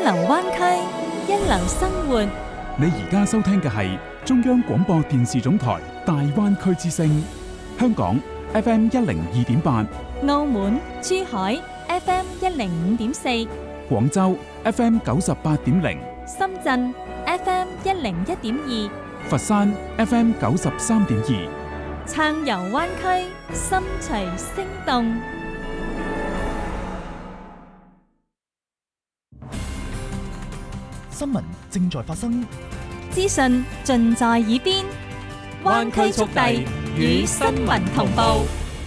流灣區，一流生活。 你而家收聽嘅係中央廣播電視總台大灣區之聲，香港 FM 102.8， 澳門、珠海 FM 105.4， 廣州 FM 98.0， 深圳 FM 101.2， 佛山 FM 93.2， 暢遊灣區，心隨聲動。 新聞正在發生， 資訊盡在耳邊，灣區速遞與新聞同步。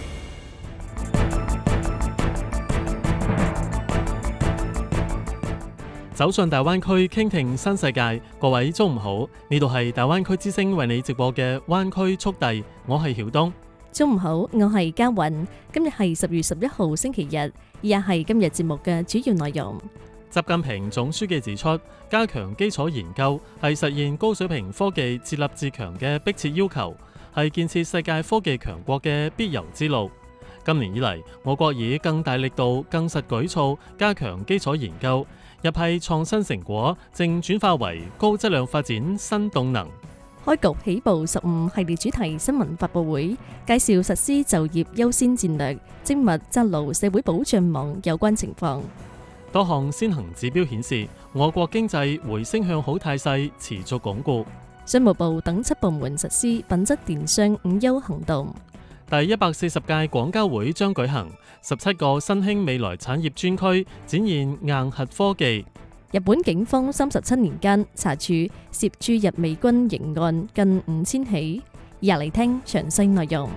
走上大灣區，傾聽新世界。各位中午好，呢度係大灣區之聲為你直播嘅灣區速遞，我係曉東。 中午好，我係嘉韻。今日係10月11號星期日，以下係今日節目嘅主要內容。 習近平總書記指出，加強基礎研究係實現高水平科技自立自強嘅迫切要求，係建設世界科技強國嘅必由之路。今年以嚟，我國以更大力度、更實舉措加強基礎研究，一批創新成果正轉化為高質量發展新動能。 開局起步15系列主題新聞發佈會，介紹實施就業優先戰略，精密紮牢社會保障網有關情況。 多項先行指標顯示，我國經濟回升向好態勢持續鞏固。 商務部等7部門實施品質電商5優行動。 第140屆廣交會將舉行，17個新興未來產業專區展現硬核科技。 日本警方37年間查處涉駐日美軍營案近5000起。以下嚟聽詳細內容。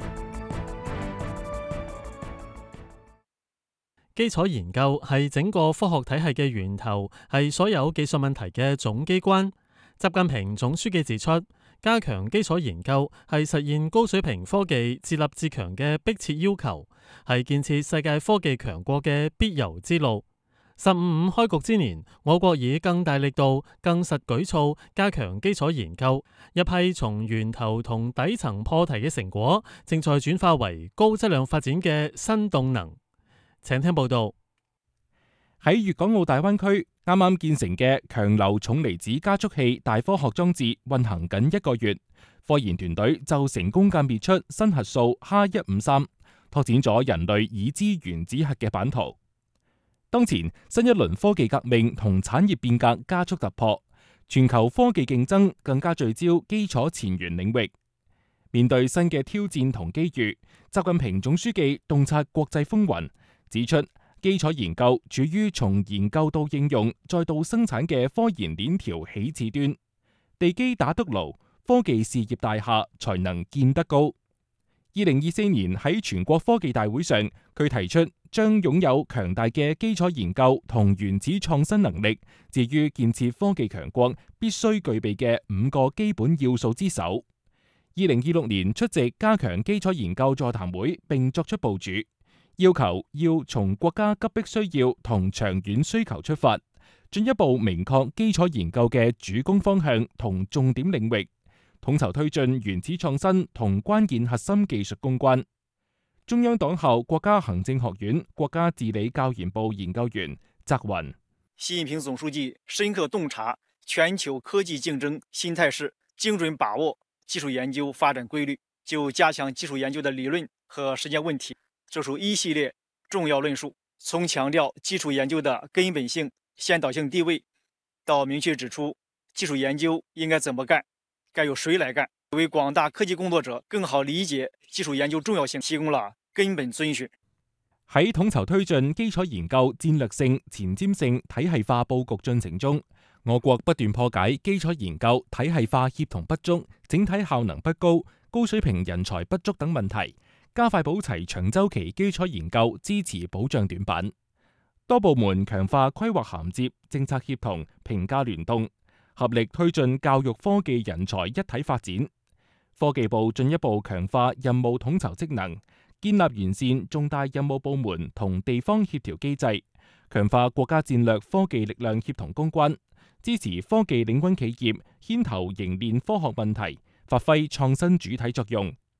基礎研究係整個科學體系嘅源頭，係所有技術問題嘅總機關。習近平總書記指出，加強基礎研究係實現高水平科技自立自強嘅迫切要求，係建設世界科技強國嘅必由之路。15開局之年，我國以更大力度、更實舉措加強基礎研究，一批從源頭同底層破題嘅成果，正在轉化為高質量發展嘅新動能。請聽報道。 喺粵港澳大灣區啱啱建成嘅強流重離子加速器大科學裝置運行緊1個月，科研團隊就成功鑑別出新核素H153，拓展咗人類已知原子核嘅版圖。當前新一輪科技革命同產業變革加速突破，全球科技競爭更加聚焦基礎前沿領域。面對新嘅挑戰同機遇，習近平總書記洞察國際風雲，指出基礎研究處於從研究到應用再到生產嘅科研鏈條起始端，地基打得牢，科技事業大廈才能建得高。2024年喺全國科技大會上，佢提出將擁有強大嘅基礎研究同原始創新能力，置於建設科技強國必須具備嘅5個基本要素之首。2026年出席加強基礎研究座談會並作出部署，要求要從國家急迫需要同長遠需求出發，進一步明確基礎研究嘅主攻方向同重點領域，統籌推進原始創新同關鍵核心技術攻關。中央黨校國家行政學院國家治理教研部研究員翟雲： 習近平總書記深刻洞察全球科技競爭新態勢，精準把握技術研究發展規律，就加強技術研究的理論和實踐問題作出一系列重要論述，從強調基礎研究的根本性、先導性地位，到明確指出技術研究應該怎麼幹，該由誰來幹，為廣大科技工作者更好理解技術研究重要性提供了根本遵循。 喺統籌推進基礎研究戰略性、前瞻性、體系化佈局進程中，我國不斷破解基礎研究體系化協同不足、整體效能不高、高水平人才不足等問題，加快補齊長週期基礎研究支持保障短板。多部門強化規劃銜接、政策協同、評價聯動，合力推進教育科技人才一體發展。科技部進一步強化任務統籌職能，建立完善重大任務部門同地方協調機制，強化國家戰略科技力量協同攻關，支持科技領軍企業牽頭凝練科學問題，發揮創新主體作用。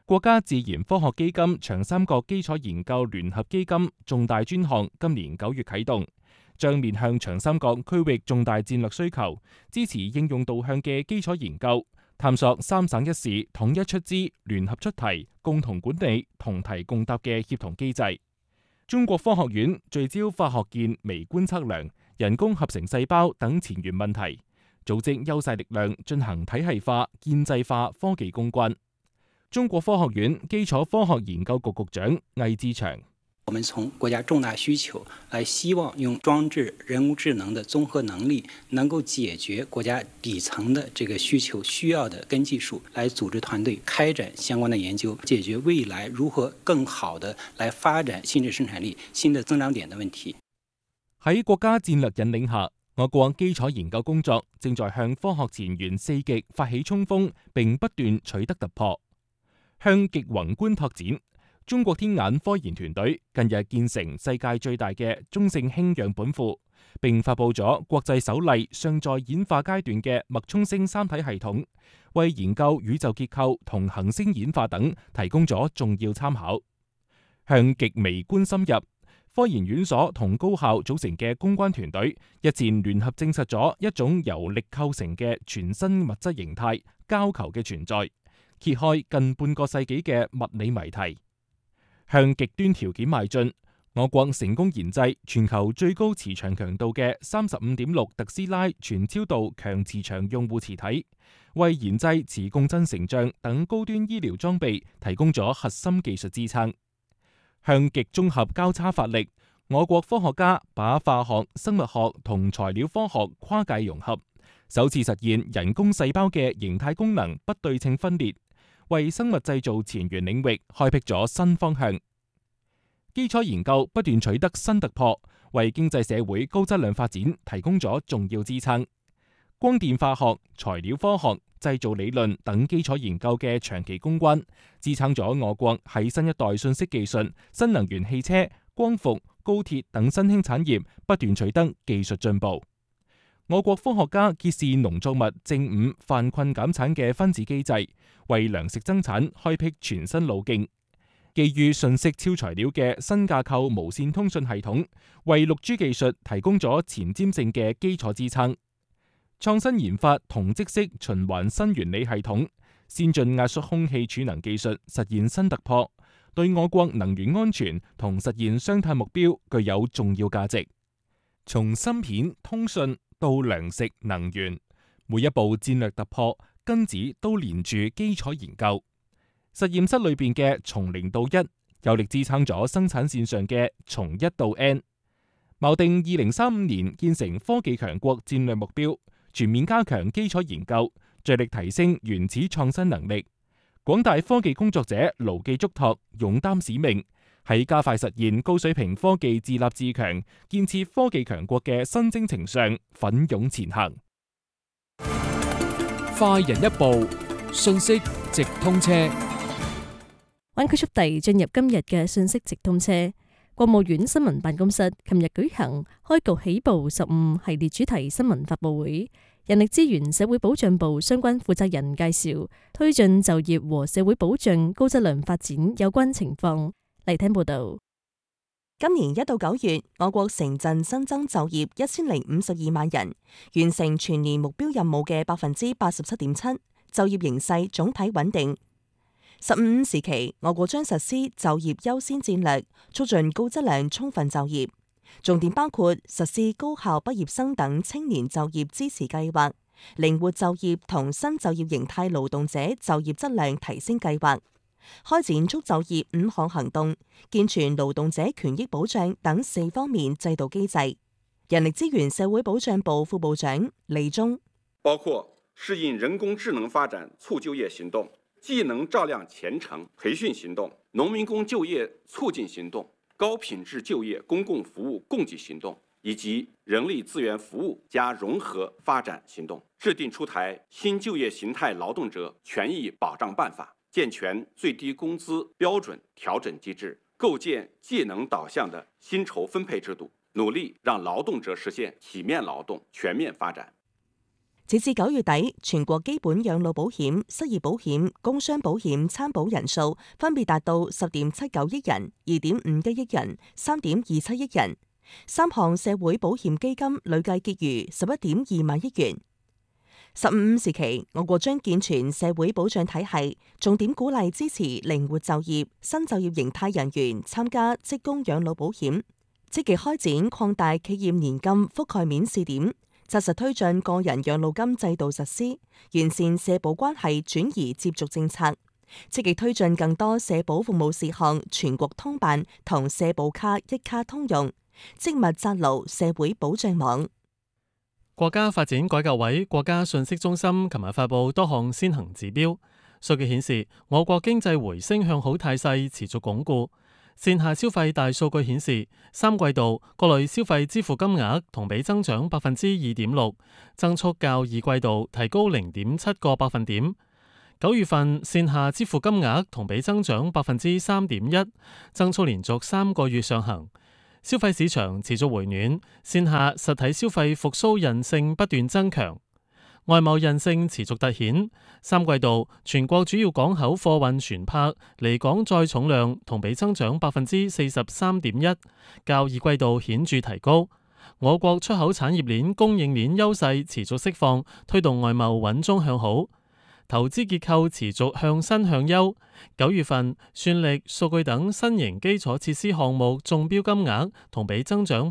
國家自然科學基金長三角基礎研究聯合基金重大專項今年9月啟動，將面向長三角區域重大戰略需求，支持應用導向嘅基礎研究，探索三省一市統一出資、聯合出題、共同管理、同題共答嘅協同機制。中國科學院聚焦化學鍵微觀測量、人工合成細胞等前沿問題，組織優勢力量進行體系化、建制化科技攻關。中國科學院基礎科學研究局局長魏志祥： 我們從國家重大需求來，希望用裝置人工智能的綜合能力，能夠解決國家底層的這個需求需要的根技術，來組織團隊開展相關的研究，解決未來如何更好的來發展新的生產力、新的增長點的問題。 喺國家戰略引領下，我國基礎研究工作正在向科學前沿四極發起衝鋒，並不斷取得突破。向極宏觀拓展，中國天眼科研團隊近日建成世界最大嘅中性氫樣本庫，並發佈咗國際首例尚在演化階段嘅脈衝星三體系統，為研究宇宙結構同恆星演化等提供咗重要參考。向極微觀深入，科研院所同高校組成嘅公關團隊日前聯合證實咗一種由力構成嘅全新物質形態膠球嘅存在，揭開近半個世紀嘅物理謎題。向極端條件邁進，我國成功研製全球最高磁場強度嘅35.6特斯拉全超導強磁場用戶磁體，為研製磁共振成像等高端醫療裝備提供咗核心技術支撐。向極綜合交叉發力，我國科學家把化學、生物學同材料科學跨界融合，首次實現人工細胞嘅形態功能不對稱分裂，為生物製造前沿領域開闢咗新方向。基礎研究不斷取得新突破，為經濟社會高質量發展提供咗重要支撐。光電化學、材料科學、製造理論等基礎研究嘅長期攻關，支撐咗我國喺新一代信息技術、新能源汽車、光伏、高鐵等新興產業不斷取得技術進步。我國科學家揭示農作物正午犯困減產嘅分子機制，為糧食增產開闢全新路徑。基於信息超材料嘅新架構無線通訊系統，為 6G 技術提供咗前瞻性嘅基礎支撐。創新研發同即式循環新原理系統，先進壓縮空氣儲能技術實現新突破，對我國能源安全同實現雙碳目標具有重要價值。從芯片、通訊到糧食、能源，每一步戰略突破根子都連住基礎研究。實驗室裏邊嘅從0到1，有力支撐咗生產線上嘅從1到N。錨定2035年建成科技強國戰略目標，全面加強基礎研究，着力提升原始創新能力。廣大科技工作者牢記囑託，勇擔使命，喺加快實現高水平科技自立自強、建設科技強國嘅新征程上奮勇前行。 快人一步，信息直通車。 灣區速遞進入今日嘅信息直通車。國務院新聞辦公室琴日舉行開局起步15系列主題新聞發佈會，人力資源社會保障部相關負責人介紹推進就業和社會保障高質量發展有關情況。嚟聽報道。 今年1到9月，我國城鎮新增就業1052萬人，完成全年目標任務嘅87.7%，就業形勢總體穩定。15時期，我國將實施就業優先戰略，促進高質量充分就業，重點包括實施高校畢業生等青年就業支持計劃、靈活就業同新就業形態勞動者就業質量提升計劃，開展促就業5項行動，健全勞動者權益保障等4方面制度機制。人力資源社會保障部副部長李忠， 包括適應人工智能發展促就業行動、技能照亮前程培訓行動、農民工就業促進行動、高品質就業公共服務供給行動以及人力資源服務加融合發展行動，制定出台新就業形態勞動者權益保障辦法，健全最低工資標準調整機制，構建技能導向的薪酬分配制度，努力讓勞動者實現體面勞動全面發展。 截至9月底，全國基本養老保險、失業保險、工傷保險參保人數分別達到10.79億人、2.51億人、3.27億人。3項社會保險基金累計結餘11.2萬億元。15時期，我國將健全社會保障體系，重點鼓勵支持靈活就業、新就業形態人員參加職工養老保險，積極開展擴大企業年金覆蓋面試點，紮實推進個人養老金制度實施，完善社保關係轉移接續政策，積極推進更多社保服務事項全國通辦同社保卡一卡通用，精密紮牢社會保障網。 國家發展改革委國家信息中心琴日發布多項先行指標，數據顯示我國經濟回升向好態勢持續鞏固。線下消費大數據顯示，3季度各類消費支付金額同比增長2.6%，增速較2季度提高0.7個百分點。9月份線下支付金額同比增長3.1%，增速連續3個月上行。消費市場持續回暖，線下實體消費復甦韌性不斷增強，外貿韌性持續凸顯。3季度全國主要港口貨運船舶離港載重量同比增長43.1%，較2季度顯著提高。我國出口產業鏈供應鏈優勢持續釋放，推動外貿穩中向好。投資結構持續向新向優，9月份算力、數據等新型基礎設施項目中標金額同比增長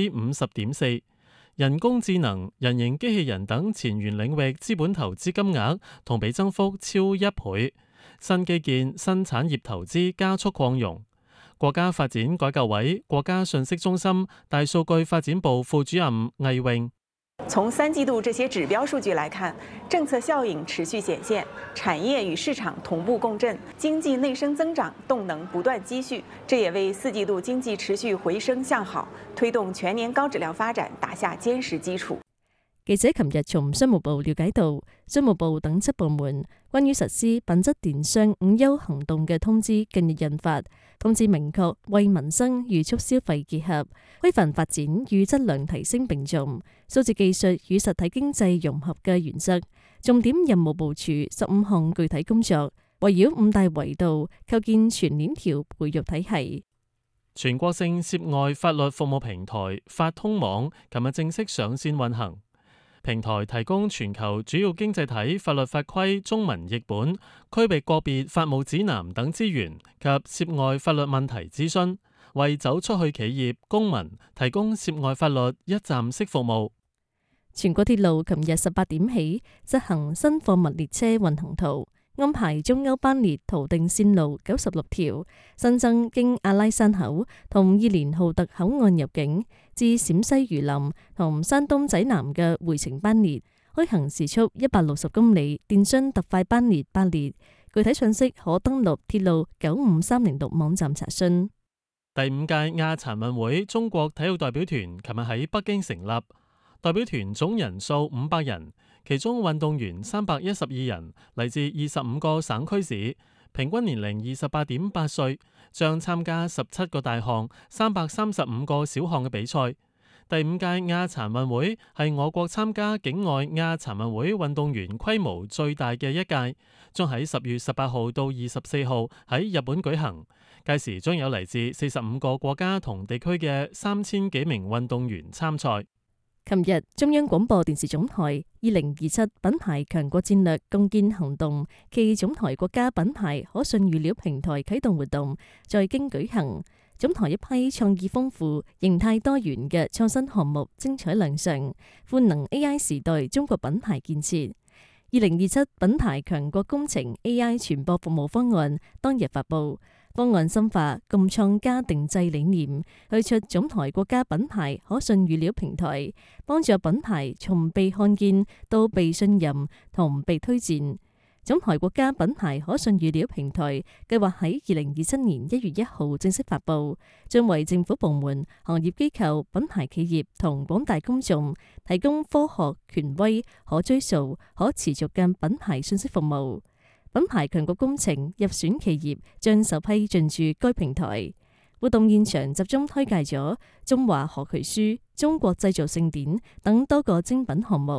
50.4%，人工智能、人形機器人等前沿領域資本投資金額同比增幅超1倍，新基建、新產業投資加速擴容。國家發展改革委國家信息中心大數據發展部副主任魏穎。 從3季度這些指標數據來看，政策效應持續顯現，產業與市場同步共振，經濟內生增長動能不斷積蓄，這也為4季度經濟持續回升向好，推動全年高質量發展打下堅實基礎。 記者琴日從商務部了解到，商務部等7部門關於實施品質電商5優行動嘅通知近日印發，通知明確為民生與促消費結合，規範發展與質量提升並重，數字技術與實體經濟融合嘅原則，重點任務部署15項具體工作，圍繞5大維度構建全鏈條培育體系。 全國性涉外法律服務平台法通網琴日正式上線運行。平台提供全球主要經濟體法律法規中文譯本、區域個別法務指南等資源及涉外法律問題諮詢，為走出去企業、公民提供涉外法律一站式服務。 全國鐵路琴日18點起執行新貨物列車運行圖，安排中歐班列途定線路96條，新增經阿拉山口同伊連浩特口岸入境至陝西榆林同山東濟南嘅回程班列，開行時速160公里，電商特快班列8列。具體信息可登錄鐵路95306網站查詢。 第5屆亞殘運會中國體育代表團琴日喺北京成立，代表團總人數500人。其中運動員312人，嚟自25個省區市，平均年齡28.8歲，將參加17個大項、335個小項嘅比賽。第5屆亞殘運會係我國參加境外亞殘運會運動員規模最大嘅一屆，將喺10月18號到24號喺日本舉行。屆時將有嚟自45個國家同地區嘅3000幾名運動員參賽。 琴日，中央廣播電視總台2027品牌強國戰略共建行動暨總台國家品牌可信預料平台啟動活動在京舉行。總台一批創意豐富、形態多元嘅創新項目精彩亮相，賦能 AI 時代中國品牌建設。2027品牌強國工程 AI 傳播服務方案當日發布。方案深化共創加定制理念，推出總台國家品牌可信預料平台，幫助品牌從被看見到被信任同被推薦。總台國家品牌可信預料平台計劃喺2027年1月1號正式發布，將為政府部門、行業機構、品牌企業同廣大公眾提供科學、權威、可追溯、可持續嘅品牌信息服務。品牌強國工程入選企業將首批進駐該平台。活動現場集中推介咗中華河渠書、中國製造盛典等多個精品項目，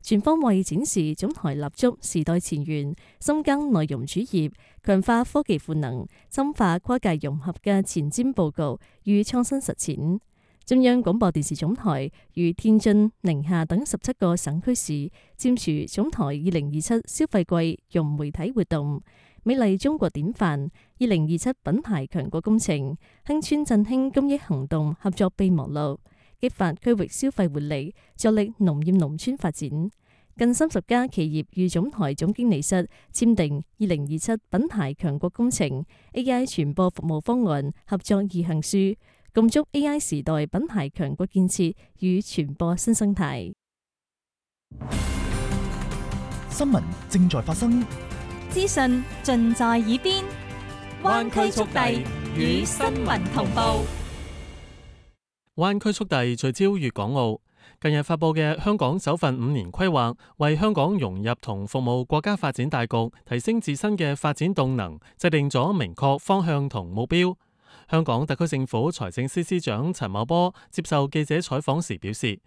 全方位展示總台立足時代前沿、深耕內容主業、強化科技賦能、深化跨界融合嘅前瞻佈局與創新實踐。中央廣播電視總台與天津、寧夏等17個省區市簽署總台2027消費季融媒體活動、美麗中國典範2027品牌強國工程、鄉村振興公益行動合作備忘錄，激發區域消費活力，助力農業農村發展。近30家企業與總台總經理室簽訂2027品牌強國工程 AI 傳播服務方案合作意向書，共築 AI 時代品牌強國建設與傳播新生態。 新聞正在發生， 資訊盡在耳邊，灣區速遞與新聞同步。 灣區速遞聚焦粵港澳。近日發布嘅香港首份5年規劃，為香港融入同服務國家發展大局，提升自身嘅發展動能，制定咗明確方向同目標。香港特區政府財政司司長陳茂波接受記者採訪時表示，